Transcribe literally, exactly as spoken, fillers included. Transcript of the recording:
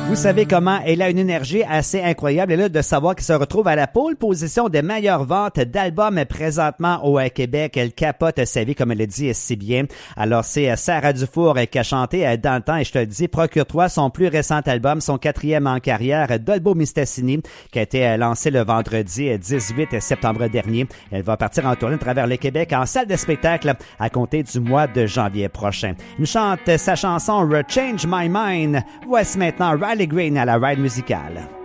Vous savez comment elle a une énergie assez incroyable. Et là, de savoir qu'elle se retrouve à la pole position des meilleures ventes d'albums présentement au Québec. Elle capote sa vie, comme elle le dit si bien. Alors, c'est Sarah Dufour qui a chanté dans le temps. Et je te le dis, procure-toi son plus récent album, son quatrième en carrière, Dolbo Mistassini, qui a été lancé le vendredi dix-huit septembre dernier. Elle va partir en tournée à travers le Québec en salle de spectacle à compter du mois de janvier prochain. Elle chante sa chanson Change My Mind. Voici maintenant Riley Green à la Ride musicale.